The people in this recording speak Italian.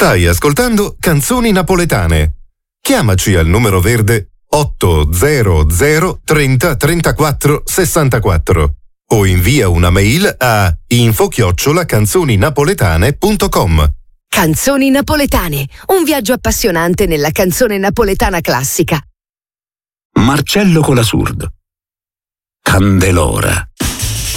Stai ascoltando Canzoni Napoletane. Chiamaci al numero verde 800 30 34 64 o invia una mail a info@canzoninapoletane.com. Canzoni Napoletane, un viaggio appassionante nella canzone napoletana classica. Marcello Colasurdo. Candelora.